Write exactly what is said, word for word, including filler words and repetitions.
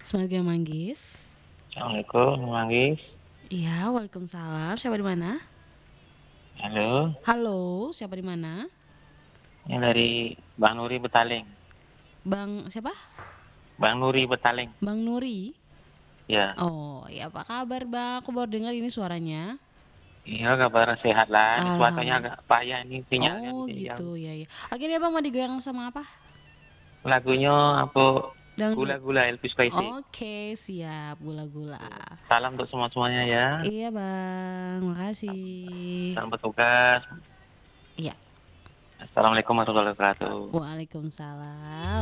Selamat siang, Manggis. Assalamualaikum, Manggis. Iya, waalaikumsalam. Siapa di mana? Halo. Halo, siapa di mana? Ini dari Bang Nuri Betaling. Bang siapa? Bang Nuri Betaling. Bang Nuri? Ya. Oh, iya apa kabar, Bang? Aku baru dengar ini suaranya. Iya, kabar sehat lah. Ini cuacanya Alhamdulillah. agak payah ini sinyalnya di Oh, sini jauh. gitu. Ya, ya. Akhirnya Bang mau digoyang sama apa? Lagunya apa? Dangdut. Gula-gula Elvis Presley. Oke, siap. Gula-gula. Salam untuk semua-semuanya ya. Iya, Bang. Makasih. Selamat bertugas. Iya. Assalamualaikum warahmatullahi wabarakatuh. Waalaikumsalam.